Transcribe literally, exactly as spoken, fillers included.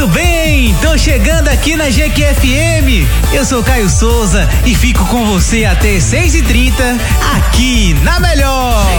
Muito bem, tô chegando aqui na J Q F M. Eu sou Caio Souza e fico com você até seis e trinta aqui na Melhor.